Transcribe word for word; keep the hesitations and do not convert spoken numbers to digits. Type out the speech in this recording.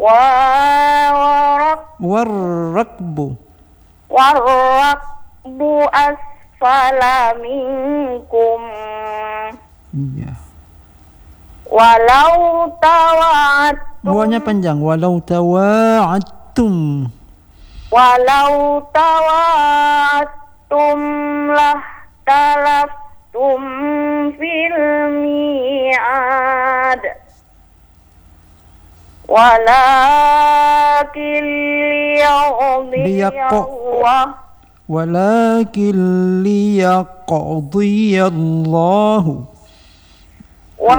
warak warrakbu warakbu asfala minkum. Iya. Walau tawa'attum Buahnya panjang. Walau tawa'attum. Walau tawa'attum lah talaftum fil mi'ad. Walakin liyaqdiyallah Walakin liyaqdiyallahu